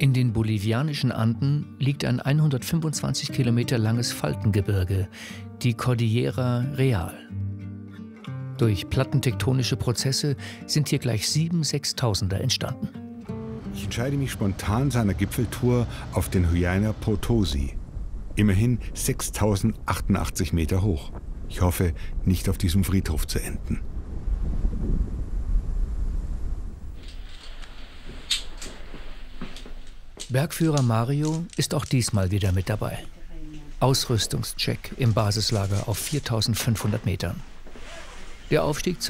In den bolivianischen Anden liegt ein 125 Kilometer langes Faltengebirge, die Cordillera Real. Durch plattentektonische Prozesse sind hier gleich 7 Sechstausender entstanden. Ich entscheide mich spontan seiner Gipfeltour auf den Huayna Potosi. Immerhin 6088 Meter hoch. Ich hoffe, nicht auf diesem Friedhof zu enden. Bergführer Mario ist auch diesmal wieder mit dabei. Ausrüstungscheck im Basislager auf 4500 Metern. Der Aufstieg